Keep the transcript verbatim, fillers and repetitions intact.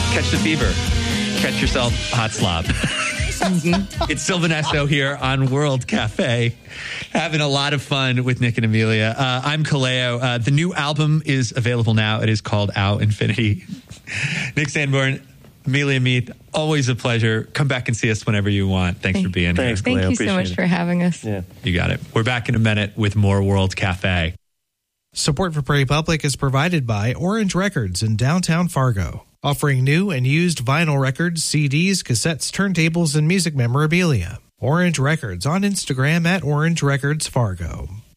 catch the fever. Catch yourself hot slob. Mm-hmm. It's Sylvanesto here on World Cafe, having a lot of fun with Nick and Amelia. Uh, I'm Kaleo. Uh, the new album is available now. It is called Out Infinity. Nick Sanborn, Amelia Meath, always a pleasure. Come back and see us whenever you want. Thanks Thank, for being thanks, here. Kaleo. Thank you so much it. for having us. Yeah. You got it. We're back in a minute with more World Cafe. Support for Prairie Public is provided by Orange Records in downtown Fargo, offering new and used vinyl records, C Ds, cassettes, turntables, and music memorabilia. Orange Records on Instagram at Orange Records Fargo.